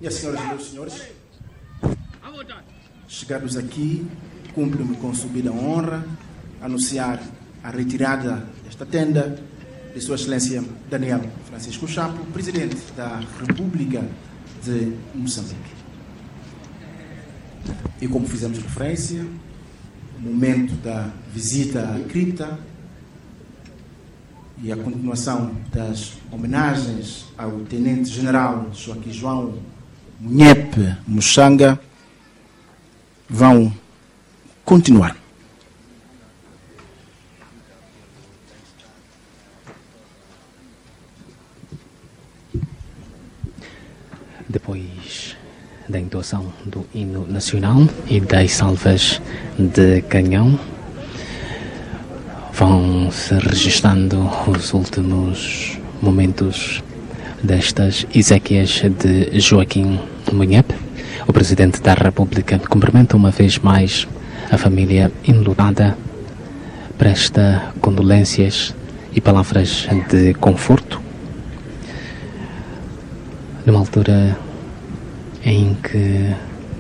Minhas senhoras e meus senhores, chegados aqui, cumpre-me com subida honra anunciar a retirada desta tenda de Sua Excelência Daniel Francisco Chapo, Presidente da República de Moçambique. E como fizemos referência, o momento da visita à cripta e a continuação das homenagens ao Tenente-General Joaquim João Munhepe Muxanga vão continuar. Depois da entoação do hino nacional e das salvas de canhão, vão-se registando os últimos momentos destas exéquias de Joaquim Munhepe. O Presidente da República cumprimenta uma vez mais a família enlutada, presta condolências e palavras de conforto, numa altura em que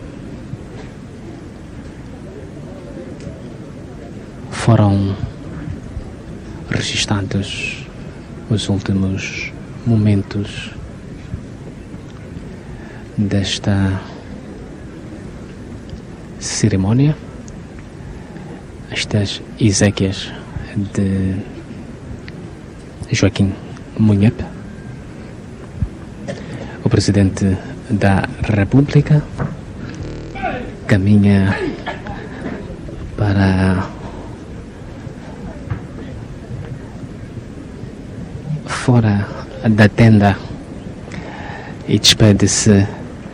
foram registados os últimos momentos desta cerimónia, estas exéquias de Joaquim Munhepe. O Presidente da República caminha para fora da tenda e despede-se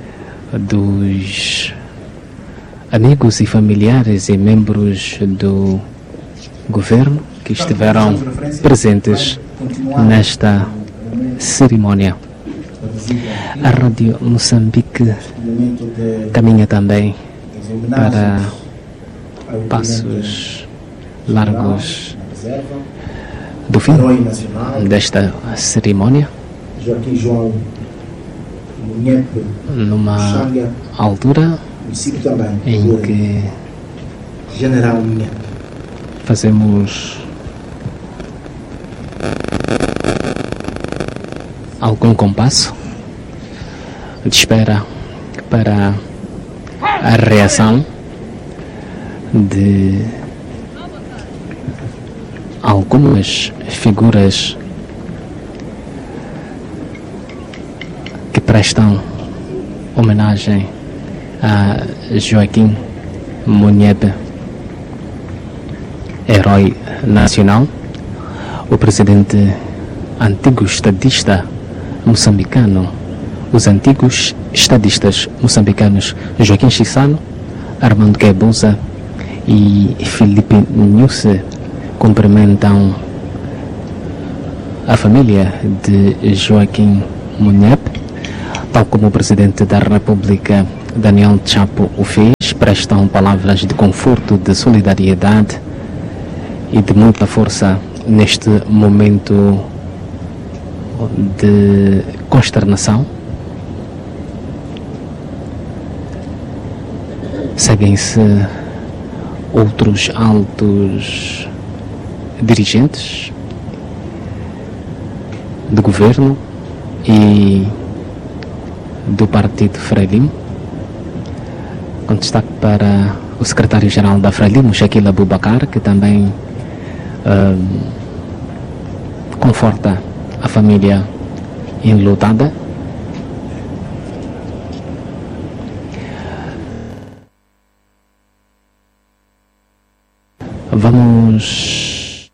dos amigos e familiares e membros do governo que estiveram presentes nesta cerimónia. A Rádio Moçambique caminha também para passos largos do fim desta cerimónia, numa altura em que fazemos algum compasso de espera para a reação de algumas figuras que prestam homenagem a Joaquim Munhepe, herói nacional. O presidente antigo estadista moçambicano, os antigos estadistas moçambicanos Joaquim Chissano, Armando Guebuza e Filipe Nyusi cumprimentam a família de Joaquim Munhepe, tal como o Presidente da República Daniel Chapo o fez. Prestam palavras de conforto, de solidariedade e de muita força neste momento de consternação. Seguem-se outros altos dirigentes do governo e do Partido Frelimo, com destaque para o secretário-geral da Frelimo, Shaquille Abubakar, que também conforta a família enlutada. Vamos